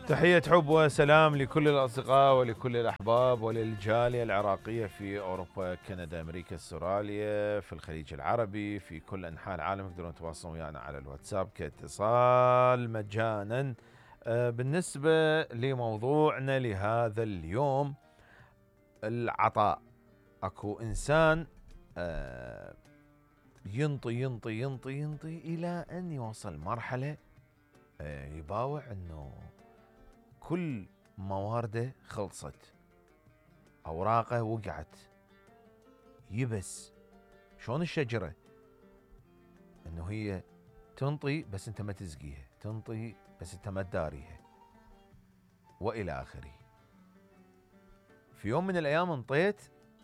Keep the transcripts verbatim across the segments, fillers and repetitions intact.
تحية حب وسلام لكل الأصدقاء ولكل الأحباب وللجالية العراقية في أوروبا، كندا، أمريكا، استراليا، في الخليج العربي، في كل أنحاء العالم. تقدرون تتواصلون ويانا على الواتساب كاتصال مجانا. آه بالنسبة لموضوعنا لهذا اليوم، العطاء. أكو إنسان آه ينطي ينطي ينطي ينطي إلى أن يوصل مرحلة آه يباوع أنه كل موارده خلصت، أوراقه وقعت، يبس. شلون الشجرة انه هي تنطي بس انت ما تسقيها، تنطي بس انت ما تداريها، والى اخره. في يوم من الايام انطيت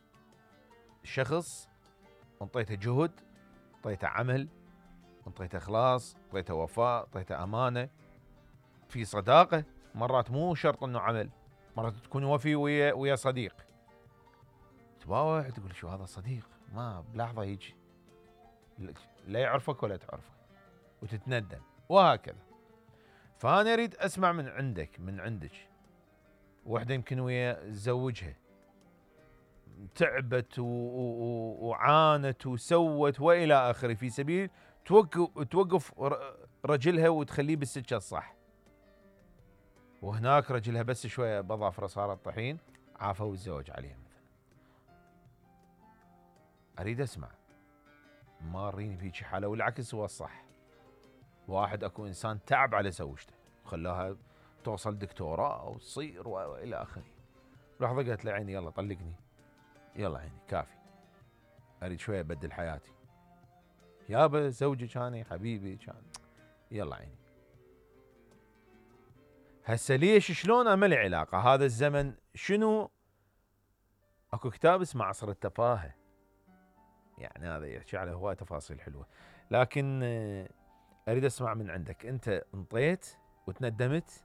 شخص، انطيته جهد، انطيته عمل، انطيته اخلاص، انطيته وفاء، انطيته امانه، في صداقه. مرات مو شرط انه عمل، مرات تكون وفي ويا ويا صديق، تباوع تقول شو هذا صديق، ما بلحظه يجي لا يعرفك ولا تعرفه، وتتندم وهكذا. فانا اريد اسمع من عندك، من عندك، وحده يمكن ويا زوجها تعبت وعانت وسوت والى اخره، في سبيل توقف توقف رجلها وتخليه بالسكه الصح، وهناك رجلها بس شويه بظافره صارت طحين، عافوا الزواج عليها مثلا. اريد اسمع، ماريني فيك حاله، والعكس هو الصح. واحد اكو انسان تعب على زوجته وخلاها توصل دكتوراه وتصير والى اخره، لحظه قالت له عيني يلا طلقني، يلا عيني كافي، اريد شويه ابدل حياتي، يابا زوجي كان حبيبي كان، يلا عيني. هسه ليش شلون املي علاقه هذا الزمن شنو؟ اكو كتاب اسمه عصر التفاهه، يعني هذا يحكي على هواي تفاصيل حلوه، لكن اريد اسمع من عندك. انت انطيت وتندمت؟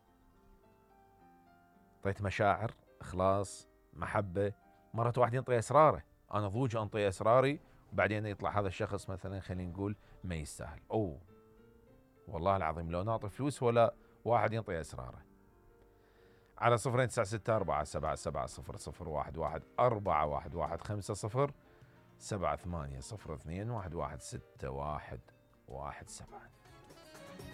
انطيت مشاعر، اخلاص، محبه؟ مرات واحد ينطي اسراره، انا ضوج انطي اسراري وبعدين يطلع هذا الشخص مثلا خلينا نقول ما يستاهل. اوه والله العظيم لو نعطي فلوس ولا واحد ينطي اسراره. على صفرين تسعة ستة أربعة سبعة سبعة صفر صفر واحد واحد أربعة واحد واحد خمسة صفر سبعة ثمانية صفر اثنين واحد واحد ستة واحد واحد سبعة.